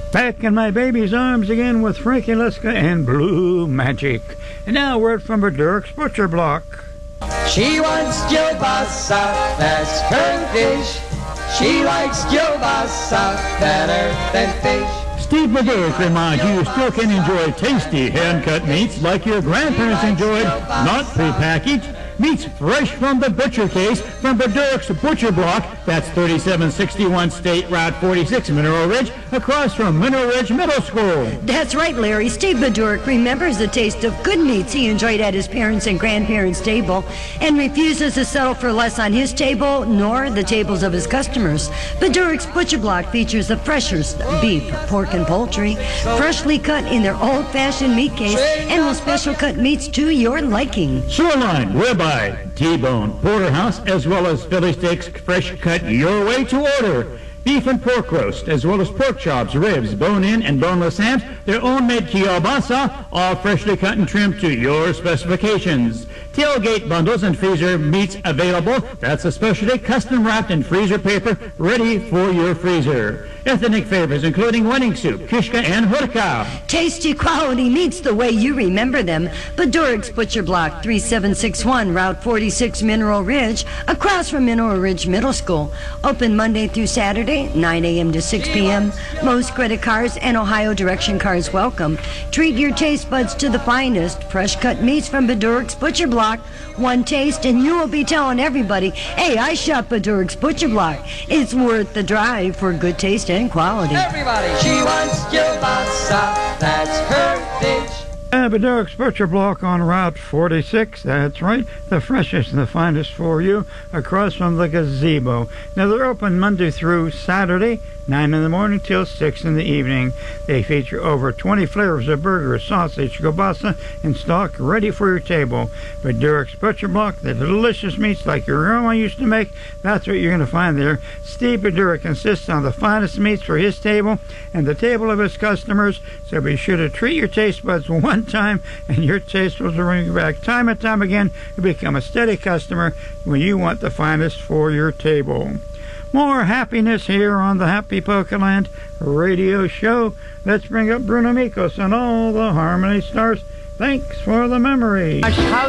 Back in my baby's arms again with Frankie Luska and Blue Magic. And now a word from Dirk's Butcher Block. She wants kielbasa, that's curry fish. She likes kielbasa better than fish. Steve McGurk reminds you still can enjoy tasty hand-cut meats like your grandparents enjoyed, not prepackaged. Meats fresh from the butcher case from Dirk's Butcher Block. That's 3761 State Route 46, Mineral Ridge, across from Mineral Ridge Middle School. That's right, Larry. Steve Bedurk remembers the taste of good meats he enjoyed at his parents' and grandparents' table and refuses to settle for less on his table nor the tables of his customers. Bedurk's Butcher Block features the freshest beef, pork, and poultry, freshly cut in their old-fashioned meat case, and with special cut meats to your liking. Sirloin, ribeye, T-bone, porterhouse, as well as Philly steaks, fresh cut your way to order. Beef and pork roast, as well as pork chops, ribs, bone-in and boneless hams, their own made kielbasa, all freshly cut and trimmed to your specifications. Tailgate bundles and freezer meats available. That's a specialty custom wrapped in freezer paper, ready for your freezer. Ethnic favorites including wedding soup, kishka, and hurka. Tasty quality meats the way you remember them. Bedurk's Butcher Block, 3761 Route 46, Mineral Ridge, across from Mineral Ridge Middle School. Open Monday through Saturday, 9 a.m. to 6 p.m. Most credit cards and Ohio direction cards welcome. Treat your taste buds to the finest fresh cut meats from Bedurk's Butcher Block. One taste and you will be telling everybody, hey, I shop Bedurk's Butcher Block. It's worth the drive for good taste and quality. Everybody, she wants kielbasa, that's her dish. Bedurk's Butcher Block on Route 46. That's right, the freshest and the finest for you, across from the gazebo. Now, they're open Monday through Saturday, 9 in the morning till 6 in the evening. They feature over 20 flavors of burger, sausage, kielbasa, and stock ready for your table. Bedurk's Butcher Block, the delicious meats like your grandma used to make, that's what you're going to find there. Steve Bedurk insists on the finest meats for his table and the table of his customers, so be sure to treat your taste buds one time, and your taste will bring you back time and time again to become a steady customer when you want the finest for your table. More happiness here on the Happy Pokeland radio show. Let's bring up Bruno Mikos and all the Harmony Stars. Thanks for the memory.